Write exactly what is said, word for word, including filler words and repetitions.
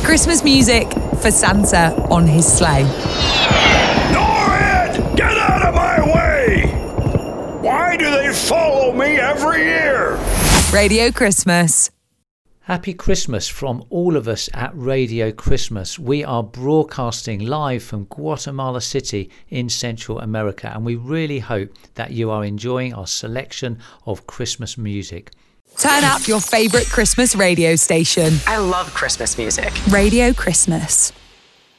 Christmas music for Santa on his sleigh. Norrid! Get out of my way! Why do they follow me every year? Radio Christmas. Happy Christmas from all of us at Radio Christmas. We are broadcasting live from Guatemala City in Central America, and we really hope that you are enjoying our selection of Christmas music. Turn up your favourite Christmas radio station. I love Christmas music. Radio Christmas.